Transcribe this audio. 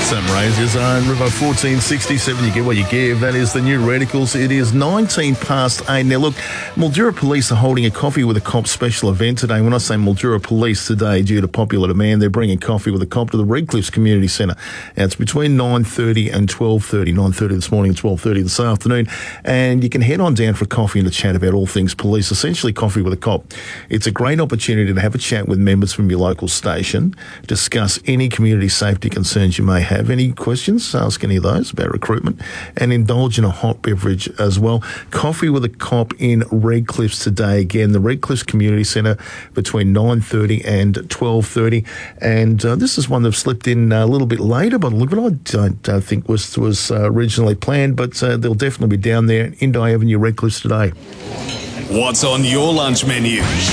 Sam Razor's Own River 1467. You get what you give. That is the new Radicals. It is 19 past 8. Now, look, Mildura Police are holding a Coffee with a Cop special event today. When I say Mildura Police today, due to popular demand, they're bringing Coffee with a Cop to the Redcliffs Community Centre. Now, it's between 9:30 and 12:30. 9:30 this morning and 12:30 this afternoon. And you can head on down for a coffee and a chat about all things police, essentially Coffee with a Cop. It's a great opportunity to have a chat with members from your local station, discuss any community safety concerns you may have, any questions, ask any of those about recruitment, and indulge in a hot beverage as well. Coffee with a Cop in Redcliffs today. Again, the Redcliffs Community Centre between 9:30 and 12:30. And this is one they've slipped in a little bit later, but look, I don't think was originally planned, but they'll definitely be down there in Indi Avenue, Redcliffs today. What's on your lunch menu?